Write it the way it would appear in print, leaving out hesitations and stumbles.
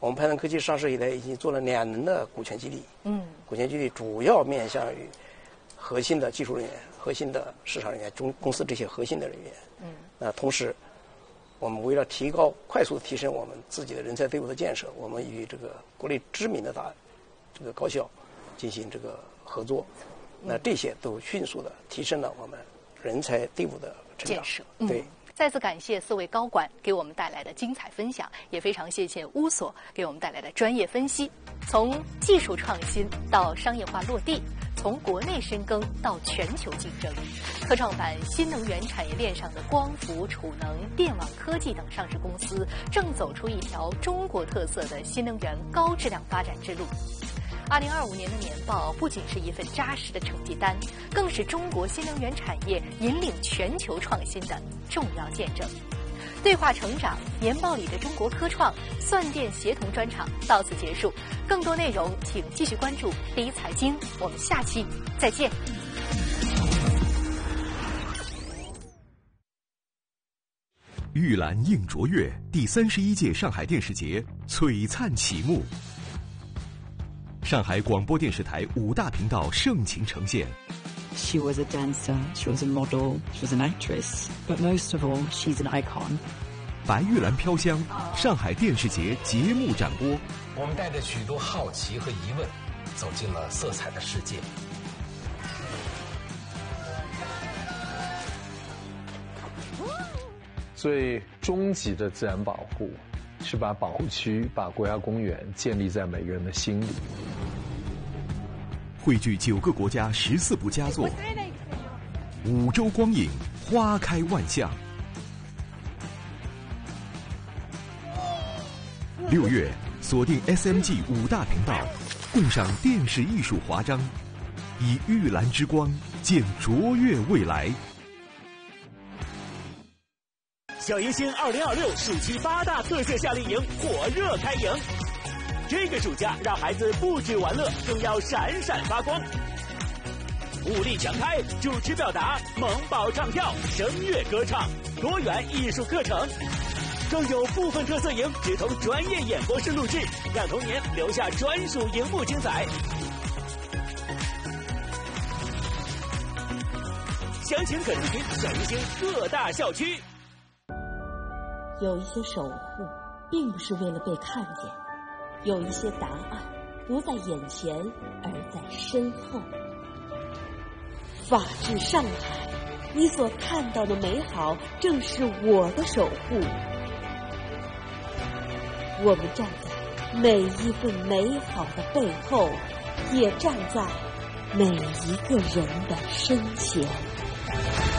我们派腾科技上市以来，已经做了2轮的股权激励。股权激励主要面向于核心的技术人员、核心的市场人员、公司这些核心的人员。同时，我们为了快速的提升我们自己的人才队伍的建设，我们与这个国内知名的这个高校进行这个合作。那这些都迅速的提升了我们人才队伍的建设。对。 再次感谢4位高管给我们带来的精彩分享，也非常谢谢乌索给我们带来的专业分析。从技术创新到商业化落地，从国内深耕到全球竞争，科创板新能源产业链上的光伏、储能、电网科技等上市公司正走出一条中国特色的新能源高质量发展之路。2025年的年报不仅是一份扎实的成绩单，更是中国新能源产业引领全球创新的重要见证。对话成长，年报里的中国科创算电协同专场到此结束。更多内容请继续关注第一财经，我们下期再见。 玉兰映卓越第31届上海电视节璀璨启幕。上海广播电视台5大频道盛情呈现。 She was a dancer, she was a model, she was an actress, but most of all, she's an icon. 白玉兰飘香，上海电视节节目展播。 我们带着许多好奇和疑问，走进了色彩的世界。 最终极的自然保护是把保护区、把国家公园建立在每个人的心里。 汇聚9个国家14部佳作，5周光影，花开万象。6月，锁定 SMG 5大频道，共赏电视艺术华章，以玉兰之光见卓越未来。 小迎星2026暑期8大特色夏令营火热开营，这个暑假让孩子不止玩乐，更要闪闪发光。武力强开，主持表达，萌宝唱跳，声乐歌唱，多元艺术课程，更有部分特色营直通专业演播室录制，让童年留下专属荧幕精彩。详情可咨询小迎星各大校区。 有一些守护并不是为了被看见，有一些答案不在眼前，而在身后。法治上海，你所看到的美好正是我的守护。我们站在每一份美好的背后，也站在每一个人的身前。